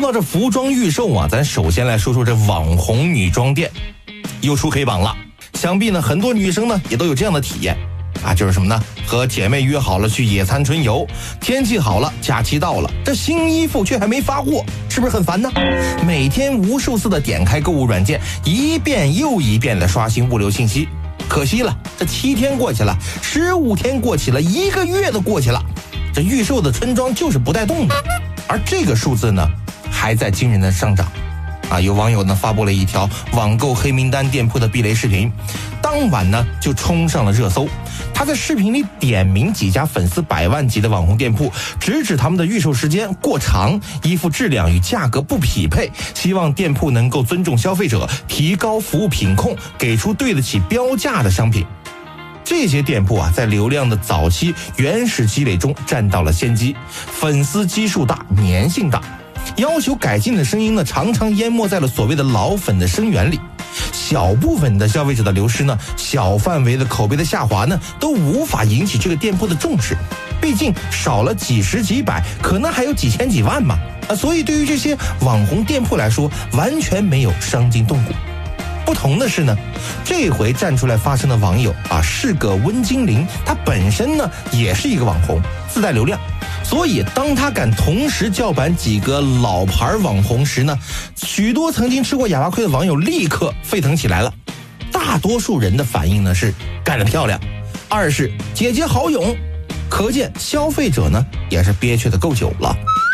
到这服装预售啊，咱首先来说说这网红女装店又出黑榜了。想必呢很多女生呢也都有这样的体验啊，就是什么呢？和姐妹约好了去野餐春游，天气好了，假期到了，这新衣服却还没发货，是不是很烦呢？每天无数次的点开购物软件，一遍又一遍的刷新物流信息。可惜了，这7天过去了，15天过去了，1个月都过去了，这预售的春装就是不带动的，而这个数字呢还在惊人的上涨。有网友呢发布了一条网购黑名单店铺的避雷视频，当晚呢就冲上了热搜。他在视频里点名几家粉丝100万级的网红店铺，直指他们的预售时间过长，衣服质量与价格不匹配，希望店铺能够尊重消费者，提高服务品控，给出对得起标价的商品。这些店铺在流量的早期原始积累中占到了先机，粉丝基数大，粘性大，要求改进的声音呢常常淹没在了所谓的老粉的声源里。小部分的消费者的流失呢，小范围的口碑的下滑呢，都无法引起这个店铺的重视，毕竟少了几十几百，可能还有几千几万嘛。所以对于这些网红店铺来说，完全没有伤筋动骨。不同的是呢，这回站出来发声的网友是个温精灵，他本身呢也是一个网红，自带流量。所以当他敢同时叫板几个老牌网红时呢，许多曾经吃过哑巴亏的网友立刻沸腾起来了。大多数人的反应呢是干得漂亮，二是姐姐好勇，可见消费者呢也是憋屈的够久了。